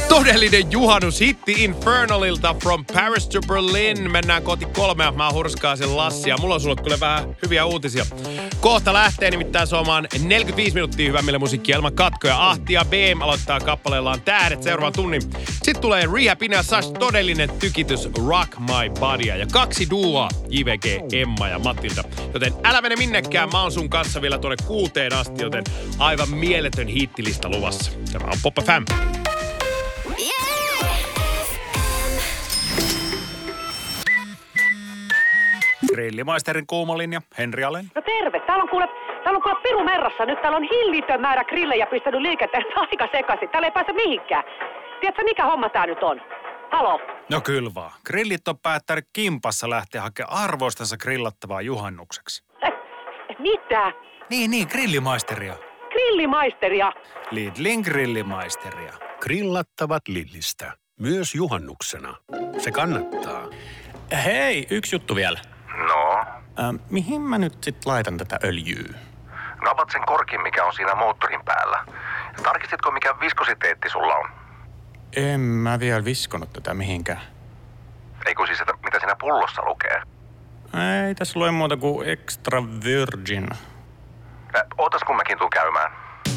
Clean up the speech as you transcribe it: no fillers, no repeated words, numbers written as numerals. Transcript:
Todellinen juhannushitti Infernalilta From Paris to Berlin. Mennään kohti 3. Mä hurskaasin Lassia. Mulla on sulle kyllä vähän hyviä uutisia. Kohta lähtee nimittäin suomaan 45 minuuttia hyvämmille musiikkia ilman katkoja. Ahti ja BM aloittaa kappaleellaan Tähdet seuraavan tunnin. Sitten tulee Rehabin ja Sash todellinen tykitys Rock My Bodya. Ja 2 duoa JVG, Emma ja Matilda. Joten älä mene minnekään. Mä oon sun kanssa vielä tuonne 6 asti, joten aivan mieletön hittilista luvassa. Tämä on Pop FM. Grillimaisterin kuuma linja, Henri Alén. No terve, täällä on kuule piru merrassa. Nyt täällä on hillitön määrä grillejä pistänyt liikenteen aika sekaisin. Täällä ei pääse mihinkään. Tiedätkö mikä homma tää nyt on? Halo? No kyllä vaan. Grillit on päättänyt kimpassa lähteä hakemaan arvoistansa grillattavaa juhannukseksi. Mitä? Niin, grillimaisteria. Grillimaisteria? Lidlin grillimaisteria. Grillattavat Lidlistä. Myös juhannuksena. Se kannattaa. Hei, yksi juttu vielä. No? Mihin mä nyt sit laitan tätä öljyä? No avat sen korkin, mikä on siinä moottorin päällä. Tarkistitko, mikä viskositeetti sulla on? En mä vielä viskonut tätä mihinkään. Eikö siis, että mitä siinä pullossa lukee? Ei tässä lue muuta kuin extra virgin. Ootas kun mäkin tuun käymään.